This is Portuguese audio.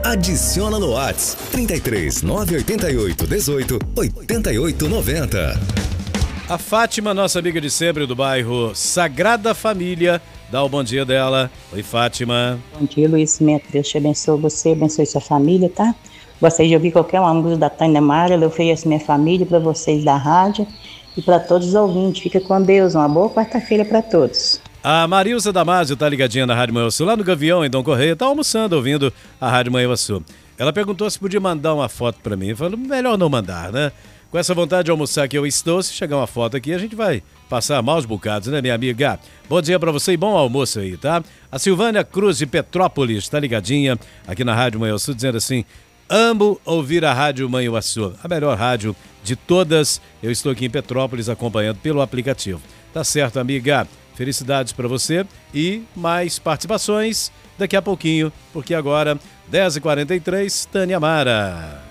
Adiciona no WhatsApp 33 988 18 88 90. A Fátima, nossa amiga de sempre do bairro Sagrada Família, dá o bom dia dela. Oi, Fátima. Bom dia, Luiz Neto. Deus te abençoe você, abençoe sua família, tá? Gostaria de ouvir qualquer uma música da Tânia Mara. Eu ofereço minha família para vocês da rádio e para todos os ouvintes. Fica com Deus. Uma boa quarta-feira para todos. A Marilza Damasio tá ligadinha na Rádio Manhã Sul, lá no Gavião, em Dom Correia, tá almoçando, ouvindo a Rádio Manhã Sul. Ela perguntou se podia mandar uma foto para mim. Eu falei, melhor não mandar, né? Com essa vontade de almoçar que eu estou, se chegar uma foto aqui, a gente vai passar maus bocados, né, minha amiga? Bom dia pra você e bom almoço aí, tá? A Silvânia Cruz de Petrópolis tá ligadinha aqui na Rádio Manhã Sul, dizendo assim, amo ouvir a Rádio Manhã Sul, a melhor rádio de todas. Eu estou aqui em Petrópolis acompanhando pelo aplicativo. Tá certo, amiga? Felicidades pra você e mais participações daqui a pouquinho, porque agora, 10h43, Tânia Mara.